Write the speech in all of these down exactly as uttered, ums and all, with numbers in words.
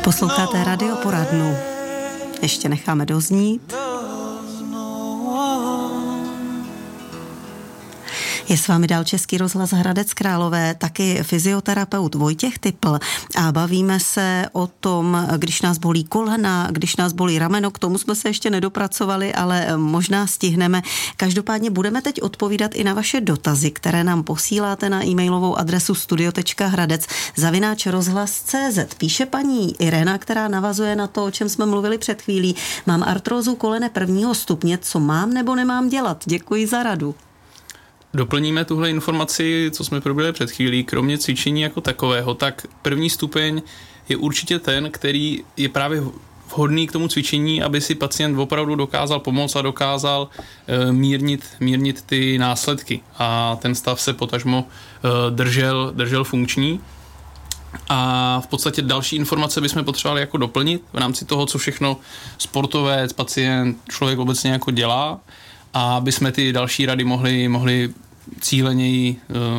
Posloucháte Radioporadnu. Ještě necháme doznít. Je s vámi dál Český rozhlas Hradec Králové, taky fyzioterapeut Vojtěch Typl a bavíme se o tom, když nás bolí kolena, když nás bolí rameno, k tomu jsme se ještě nedopracovali, ale možná stihneme. Každopádně budeme teď odpovídat i na vaše dotazy, které nám posíláte na e-mailovou adresu studio tečka hradec zavináč rozhlas tečka cé zet. Píše paní Irena, která navazuje na to, o čem jsme mluvili před chvílí. Mám artrózu kolene prvního stupně, co mám nebo nemám dělat? Děkuji za radu. Doplníme tuhle informaci, co jsme proběhli před chvílí, kromě cvičení jako takového, tak první stupeň je určitě ten, který je právě vhodný k tomu cvičení, aby si pacient opravdu dokázal pomoct a dokázal e, mírnit, mírnit ty následky a ten stav se potažmo e, držel, držel funkční. A v podstatě další informace bychom potřebovali jako doplnit v rámci toho, co všechno sportovec, pacient, člověk obecně jako dělá, a aby jsme ty další rady mohli, mohli cíleněji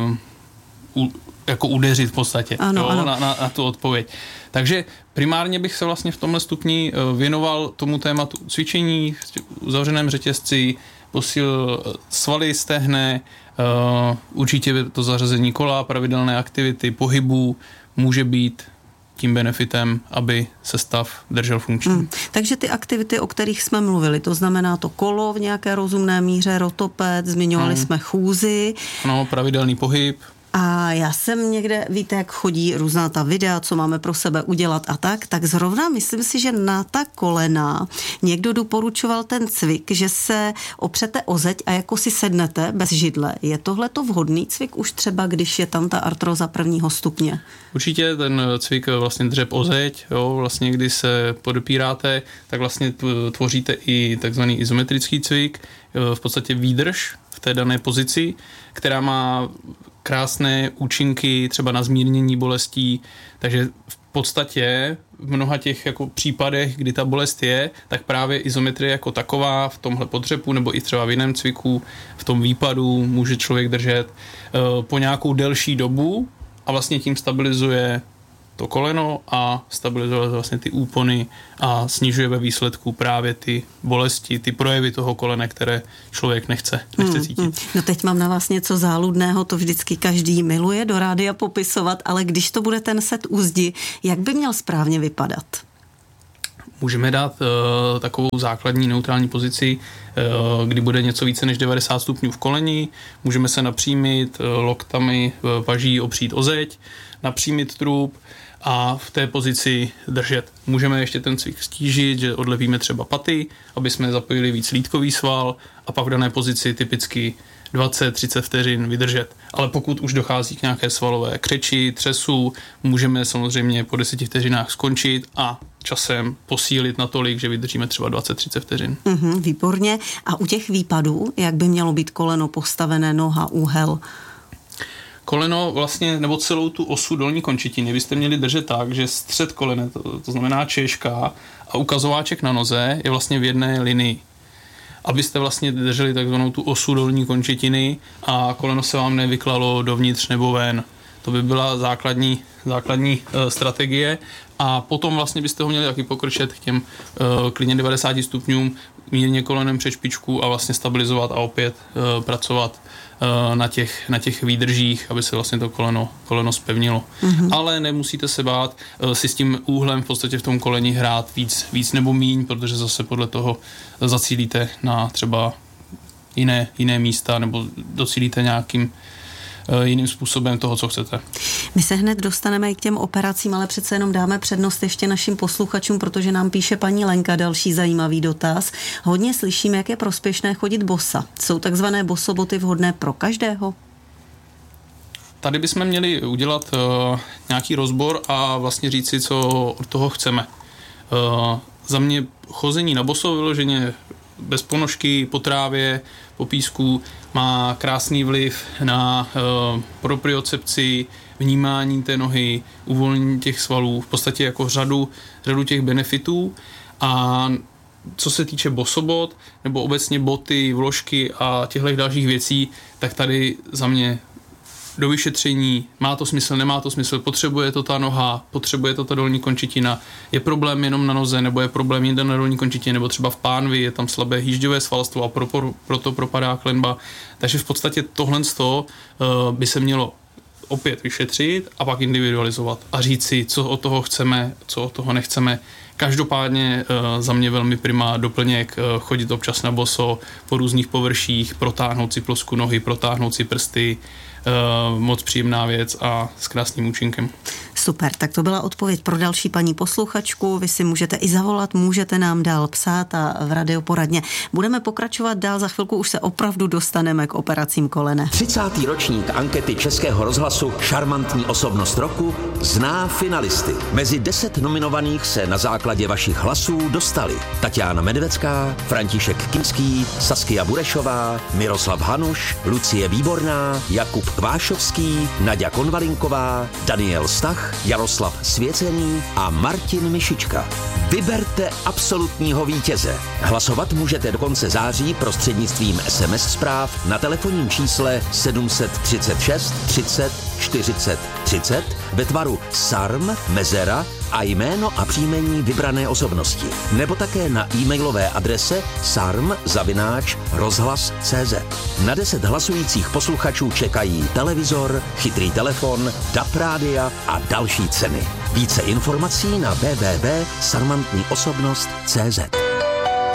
uh, u, jako udeřit v podstatě ano, jo, ano. Na, na, na tu odpověď. Takže primárně bych se vlastně v tomhle stupni uh, věnoval tomu tématu cvičení v uzavřeném řetězci, posílil svaly, stehne, uh, určitě to zařazení kola, pravidelné aktivity, pohybů může být tím benefitem, aby se stav držel funkční. Hmm. Takže ty aktivity, o kterých jsme mluvili, to znamená to kolo v nějaké rozumné míře, rotoped, zmiňovali hmm. jsme chůzi. Ano, pravidelný pohyb. A já jsem někde, víte, jak chodí různá ta videa, co máme pro sebe udělat a tak, tak zrovna myslím si, že na ta kolena někdo doporučoval ten cvik, že se opřete o zeď a jako si sednete bez židle. Je tohle to vhodný cvik už třeba, když je tam ta artróza prvního stupně? Určitě ten cvik vlastně dřep o zeď, jo, vlastně když se podopíráte, tak vlastně tvoříte i takzvaný izometrický cvik, v podstatě výdrž v té dané pozici, která má krásné účinky třeba na zmírnění bolestí, takže v podstatě v mnoha těch jako případech, kdy ta bolest je, tak právě izometrie jako taková v tomhle podřepu nebo i třeba v jiném cviku, v tom výpadu může člověk držet po nějakou delší dobu a vlastně tím stabilizuje to koleno a stabilizuje vlastně ty úpony a snižuje ve výsledku právě ty bolesti, ty projevy toho kolene, které člověk nechce, nechce cítit. Hmm, hmm. No teď mám na vás něco záludného, to vždycky každý miluje do rádia popisovat, ale když to bude ten set u zdi, jak by měl správně vypadat? Můžeme dát uh, takovou základní neutrální pozici, uh, kdy bude něco více než devadesát stupňů v koleni, můžeme se napřímit uh, loktami uh, paží opřít o zeď, napřímit trup a v té pozici držet. Můžeme ještě ten cvik stížit, že odlevíme třeba paty, aby jsme zapojili víc lítkový sval a pak v dané pozici typicky dvacet třicet vteřin vydržet. Ale pokud už dochází k nějaké svalové křeči, třesu, můžeme samozřejmě po deseti vteřinách skončit a časem posílit natolik, že vydržíme třeba dvacet třicet vteřin. Mm-hmm, výborně. A u těch výpadů, jak by mělo být koleno postavené, noha, úhel? Koleno vlastně, nebo celou tu osu dolní končetiny byste měli držet tak, že střed kolene, to, to znamená češka a ukazováček na noze je vlastně v jedné linii. Abyste vlastně drželi takzvanou tu osu dolní končetiny a koleno se vám nevyklalo dovnitř nebo ven. To by byla základní, základní uh, strategie a potom vlastně byste ho měli taky pokrčet k těm uh, klidně devadesáti stupňům, mírně kolenem před špičku a vlastně stabilizovat a opět uh, pracovat uh, na těch, na těch výdržích, aby se vlastně to koleno, koleno zpevnilo. Mm-hmm. Ale nemusíte se bát uh, si s tím úhlem v podstatě v tom koleni hrát víc, víc nebo míň, protože zase podle toho zacílíte na třeba jiné, jiné místa nebo docílíte nějakým jiným způsobem toho, co chcete. My se hned dostaneme i k těm operacím, ale přece jenom dáme přednost ještě našim posluchačům, protože nám píše paní Lenka další zajímavý dotaz. Hodně slyšíme, jak je prospěšné chodit bosa. Jsou takzvané bosoboty vhodné pro každého? Tady bychom měli udělat uh, nějaký rozbor a vlastně říct si, co od toho chceme. Uh, za mě chození na boso vyloženě bez ponožky, po trávě, po písku má krásný vliv na uh, propriocepci, vnímání té nohy, uvolnění těch svalů, v podstatě jako řadu, řadu těch benefitů. A co se týče bosobot, nebo obecně boty, vložky a těchto dalších věcí, tak tady za mě do vyšetření, má to smysl, nemá to smysl, potřebuje to ta noha, potřebuje to ta dolní končetina, je problém jenom na noze, nebo je problém jinde na dolní končetině, nebo třeba v pánvi, je tam slabé hýžďové svalstvo a proto, proto propadá klenba. Takže v podstatě tohle z toho uh, by se mělo opět vyšetřit a pak individualizovat a říct si, co od toho chceme, co od toho nechceme. Každopádně uh, za mě velmi prima doplněk uh, chodit občas na boso po různých površích, protáhnout si plosku nohy, protáhnout si prsty, uh, moc příjemná věc a s krásným účinkem. Super, tak to byla odpověď pro další paní posluchačku. Vy si můžete i zavolat, můžete nám dál psát a v radioporadně budeme pokračovat dál. Za chvilku už se opravdu dostaneme k operacím kolene. třicátý ročník ankety Českého rozhlasu Šarmantní osobnost roku zná finalisty. Mezi deset nominovaných se na základě vašich hlasů dostali Tatiana Medvecká, František Kinský, Saskia Burešová, Miroslav Hanuš, Lucie Výborná, Jakub Kvášovský, Naďa Konvalinková, Daniel Stach, Jaroslav Svěcený a Martin Mišička. Vyberte absolutního vítěze. Hlasovat můžete do konce září prostřednictvím es em es zpráv na telefonním čísle sedm set třicet šest třicet čtyřicet třicet ve tvaru S A R M, mezera a jméno a příjmení vybrané osobnosti. Nebo také na e-mailové adrese sarm zavináč rozhlas tečka cé zet. Na deset hlasujících posluchačů čekají televizor, chytrý telefon, D A B rádia a další ceny. Více informací na w w w tečka sarmantní osobnost tečka cé zet.